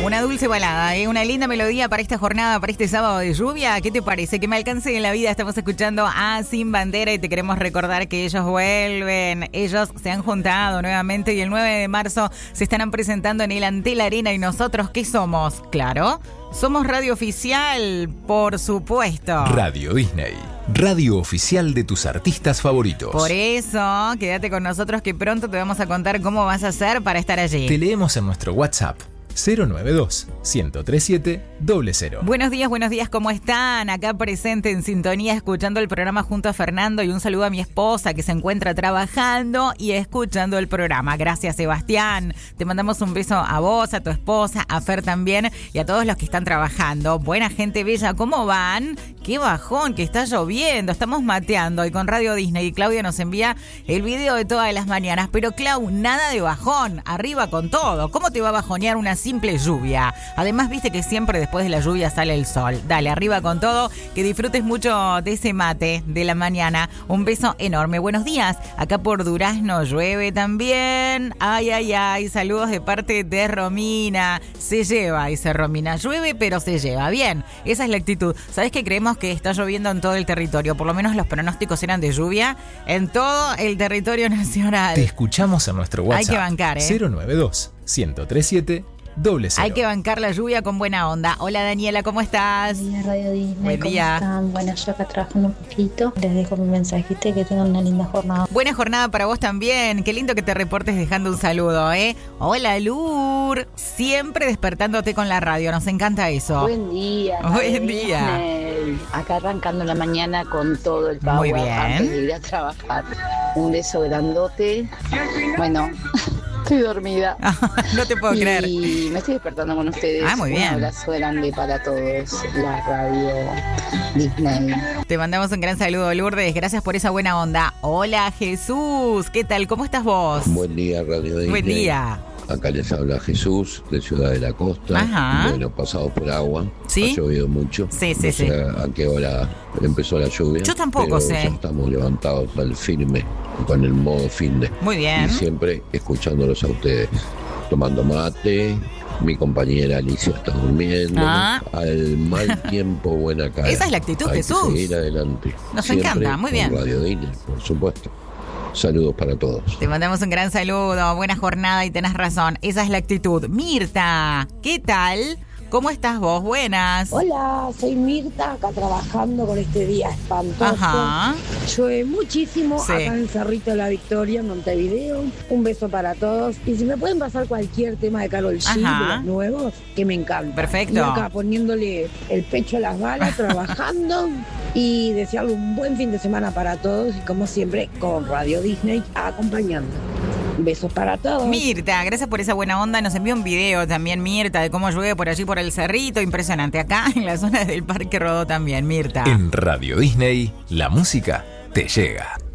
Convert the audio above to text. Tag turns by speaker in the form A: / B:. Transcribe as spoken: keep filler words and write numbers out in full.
A: Una dulce balada, ¿eh? Una linda melodía para esta jornada, para este sábado de lluvia. ¿Qué te parece? Que me alcance en la vida. Estamos escuchando a Sin Bandera y te queremos recordar que ellos vuelven. Ellos se han juntado nuevamente y el nueve de marzo se estarán presentando en el Antel Arena. ¿Y nosotros qué somos? Claro, somos Radio Oficial, por supuesto.
B: Radio Disney, radio oficial de tus artistas favoritos.
A: Por eso, quédate con nosotros que pronto te vamos a contar cómo vas a hacer para estar allí.
B: Te leemos en nuestro WhatsApp cero nueve dos, uno cero tres siete, cero cero.
A: Buenos días, buenos días, ¿cómo están? Acá presente en sintonía, escuchando el programa junto a Fernando, y un saludo a mi esposa que se encuentra trabajando y escuchando el programa. Gracias, Sebastián. Te mandamos un beso a vos, a tu esposa, a Fer también y a todos los que están trabajando. Buena gente bella, ¿cómo van? Qué bajón, que está lloviendo, estamos mateando y con Radio Disney. Y Claudia nos envía el video de todas las mañanas. Pero Clau, nada de bajón, arriba con todo. ¿Cómo te va a bajonear una simple lluvia? Además, viste que siempre después de la lluvia sale el sol. Dale, arriba con todo, que disfrutes mucho de ese mate de la mañana. Un beso enorme. Buenos días. Acá por Durazno llueve también. Ay, ay, ay. Saludos de parte de Romina. Se lleva, dice Romina. Llueve, pero se lleva. Bien, esa es la actitud. ¿Sabés que creemos que está lloviendo en todo el territorio? Por lo menos los pronósticos eran de lluvia en todo el territorio nacional.
B: Te escuchamos en nuestro WhatsApp.
A: Hay que bancar, ¿eh?
B: cero nueve dos, uno cero tres siete, cero cero.
A: Hay que bancar la lluvia con buena onda. Hola Daniela, ¿cómo estás?
C: Buen día, Radio Disney.
A: Buen
C: ¿Cómo
A: día.
C: están? Bueno, yo acá trabajando un poquito. Les dejo mi mensajito y que tengan una linda jornada.
A: Buena jornada para vos también. Qué lindo que te reportes dejando un saludo, ¿eh? Hola Lur. Siempre despertándote con la radio. Nos encanta eso.
D: Buen día.
A: Buen día.
D: Disney. Acá arrancando la mañana con todo el power.
A: Muy bien.
D: Antes de ir a trabajar. Un beso grandote. Bueno, estoy dormida.
A: No te puedo
D: y
A: creer.
D: Y me estoy despertando con ustedes.
A: Ah, muy bien.
D: Un abrazo grande para todos. La Radio Disney.
A: Te mandamos un gran saludo, Lourdes. Gracias por esa buena onda. Hola Jesús. ¿Qué tal? ¿Cómo estás vos?
E: Buen día, Radio Disney.
A: Buen día.
E: Acá les habla Jesús, de Ciudad de la Costa.
A: Ajá.
E: Bueno, pasado por agua.
A: ¿Sí?
E: Ha llovido mucho.
A: Sí, sí,
E: no
A: sí.
E: sé a qué hora empezó la lluvia.
A: Yo tampoco
E: pero
A: sé.
E: Ya estamos levantados al firme, con el modo finde.
A: Muy bien.
E: Y siempre escuchándolos a ustedes. Tomando mate. Mi compañera Alicia está durmiendo.
A: Ah.
E: Al mal tiempo, buena cara.
A: Esa es la actitud,
E: Hay
A: Jesús.
E: que seguir adelante.
A: Nos
E: Siempre
A: encanta, muy
E: con
A: bien.
E: Radio Disney, por supuesto. Saludos para todos.
A: Te mandamos un gran saludo, buena jornada y tenés razón, esa es la actitud. Mirta, ¿qué tal? ¿Cómo estás vos? Buenas.
F: Hola, soy Mirta, acá trabajando con este día espantoso.
A: Ajá.
F: Llueve muchísimo
A: Sí.
F: acá en el Cerrito de la Victoria, en Montevideo. Un beso para todos. Y si me pueden pasar cualquier tema de Karol G,
A: Ajá.
F: de los nuevos, que me encanta.
A: Perfecto.
F: Y acá poniéndole el pecho a las balas, trabajando. Y desearle un buen fin de semana para todos. Y como siempre, con Radio Disney acompañando. Besos para todos.
A: Mirta, gracias por esa buena onda. Nos envió un video también, Mirta, de cómo llueve por allí por el Cerrito. Impresionante. Acá en la zona del Parque Rodó también, Mirta.
B: En Radio Disney, la música te llega.